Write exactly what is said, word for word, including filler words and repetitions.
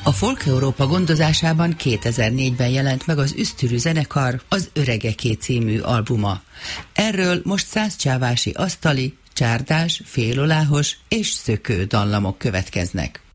A Folk Európa gondozásában kétezer-négyben jelent meg az Üsztürű zenekar Az Öregeké című albuma. Erről most százcsávási asztali, csárdás, féloláhos és szökő dallamok következnek.